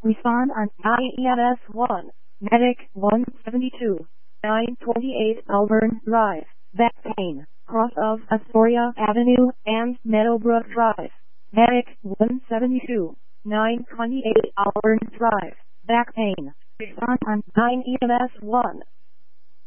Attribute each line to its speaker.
Speaker 1: Respond on IEMS 1. Medic 172. 928 Malvern Drive. Back pain. Cross of Astoria Avenue and Meadowbrook Drive. Medic 172. 928 Malvern Drive. Back pain. Respond on IEMS 1.